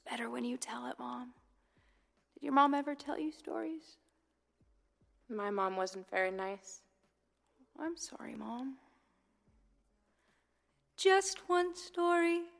better when you tell it, Mom. Did your mom ever tell you stories? My mom wasn't very nice. I'm sorry, Mom. Just one story